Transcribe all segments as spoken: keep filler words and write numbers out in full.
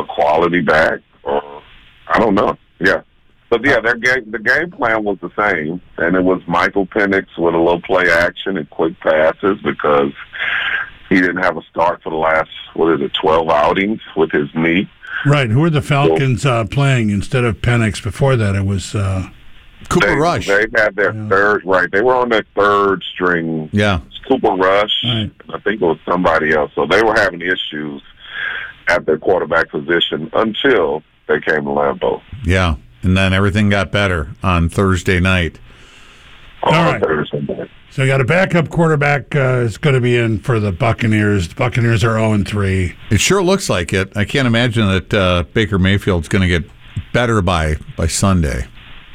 a quality back, or I don't know. Yeah. But, yeah, their game, the game plan was the same, and it was Michael Penix with a little play action and quick passes because he didn't have a start for the last, what is it, twelve outings with his knee. Right. Who are the Falcons uh, playing instead of Penix? Before that, it was uh... Cooper they, Rush. They had their yeah. third, right. They were on their third string. Yeah. Cooper Rush. Right. I think it was somebody else. So they were having issues at their quarterback position until they came to Lambeau. Yeah. And then everything got better on Thursday night. All right. Thursday night. So you got a backup quarterback uh, is going to be in for the Buccaneers. The Buccaneers are oh and three. It sure looks like it. I can't imagine that uh, Baker Mayfield's going to get better by, by Sunday.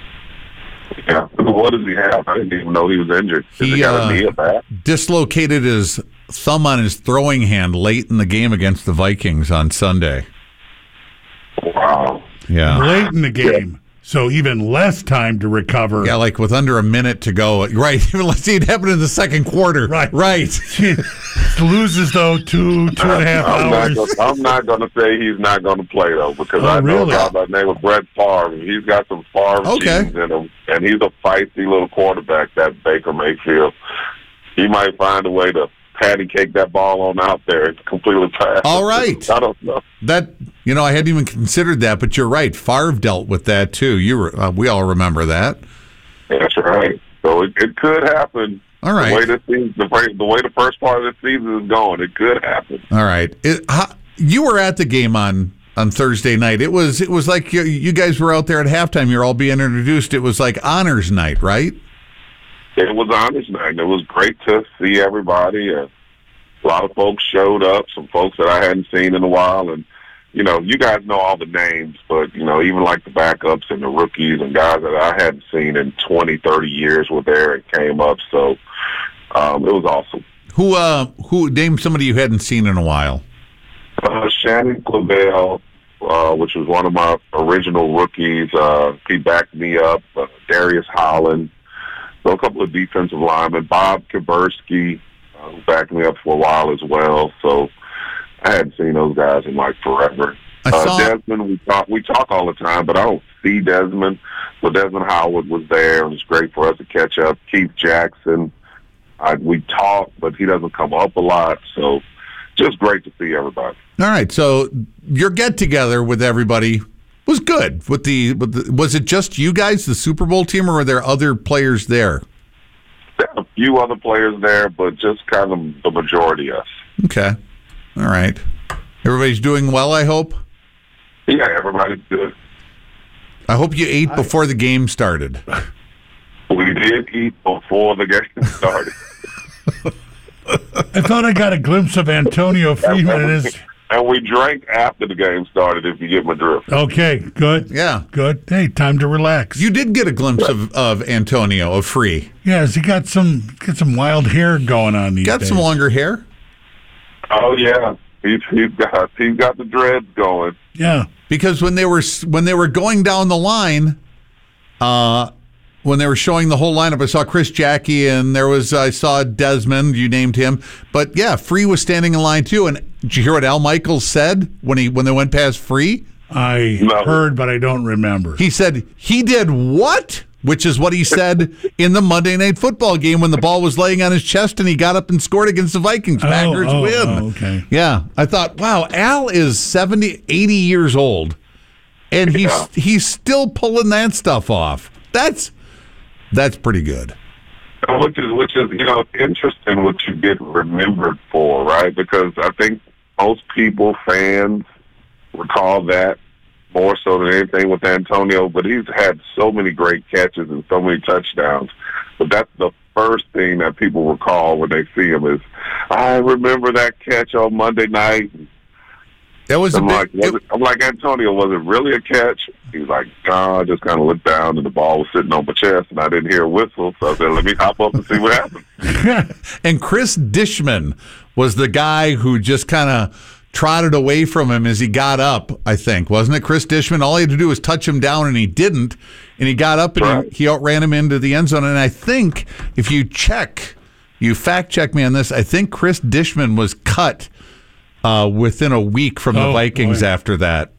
Yeah. What does he have? I didn't even know he was injured. Does he, he got a knee back? Dislocated his thumb on his throwing hand late in the game against the Vikings on Sunday. Wow. Yeah. Late in the game. Yeah. So even less time to recover. Yeah, like with under a minute to go. Right. Let's see, it happened in the second quarter. Right. Right. Loses, though, two, two and a half I'm hours. Not gonna, I'm not going to say he's not going to play, though, because oh, I know really? a guy by the name of Brett Favre. He's got some Favre okay. genes in him, and he's a feisty little quarterback, that Baker Mayfield. He might find a way to patty cake that ball on out there and completely pass. All right. I don't know. That, you know, I hadn't even considered that, but you're right. Favre dealt with that, too. You were, uh, we all remember that. That's right. So it, it could happen. All right. The way, this season, the, the way the first part of the season is going, it could happen. All right. It, how, you were at the game on, on Thursday night. It was it was like you, you guys were out there at halftime. You're all being introduced. It was like honors night, right? It was honors night. It was great to see everybody. Uh, a lot of folks showed up, some folks that I hadn't seen in a while. And, you know, you guys know all the names, but, you know, even like the backups and the rookies and guys that I hadn't seen in twenty, thirty years were there and came up. So um, it was awesome. Who, uh, who named somebody you hadn't seen in a while? Uh, Shannon Clavel, uh, which was one of my original rookies. Uh, he backed me up. Uh, Darius Holland. So a couple of defensive linemen. Bob Kaburski, uh, who backed me up for a while as well. So I hadn't seen those guys in like forever. I uh, saw... Desmond, we talk, we talk all the time, but I don't see Desmond. So Desmond Howard was there, and it's great for us to catch up. Keith Jackson, I, we talk, but he doesn't come up a lot. So just great to see everybody. All right, so your get-together with everybody was good. With the, with the was it just you guys, the Super Bowl team, or were there other players there? There are a few other players there, but just kind of the majority of us. Okay. All right. Everybody's doing well, I hope? Yeah, everybody's good. I hope you ate before the game started. We did eat before the game started. I thought I got a glimpse of Antonio Freeman and his... And we drank after the game started, if you get my drift. Okay, good. Yeah. Good. Hey, time to relax. You did get a glimpse of, of Antonio, of Free. Yeah, has he got some got some wild hair going on these got days? Some longer hair? Oh, yeah. He's, he's, got, he's got the dreads going. Yeah. Because when they were when they were going down the line, uh, when they were showing the whole lineup, I saw Chris Jackie, and there was I saw Desmond. You named him, but yeah, Free was standing in line too. And did you hear what Al Michaels said when he when they went past Free? I no. heard, but I don't remember. He said he did what? Which is what he said in the Monday Night Football game when the ball was laying on his chest and he got up and scored against the Vikings. Packers oh, oh, win. Oh, okay. Yeah, I thought, wow, Al is seventy, eighty years old, and he's yeah. he's still pulling that stuff off. That's that's pretty good. Which is, which is, you know, interesting what you get remembered for, right? Because I think most people, fans, recall that more so than anything with Antonio, but he's had so many great catches and so many touchdowns. But that's the first thing that people recall when they see him is, I remember that catch on Monday night. That was I'm, a like, big, was it, I'm like, Antonio, was it really a catch? He was like, nah, I just kind of looked down and the ball was sitting on my chest and I didn't hear a whistle. So I said, let me hop up and see what happened. And Chris Dishman was the guy who just kind of trotted away from him as he got up, I think. Wasn't it Chris Dishman? All he had to do was touch him down, and he didn't. And he got up, and right. he, he outran him into the end zone. And I think if you check, you fact-check me on this, I think Chris Dishman was cut uh, within a week from oh, the Vikings boy. after that.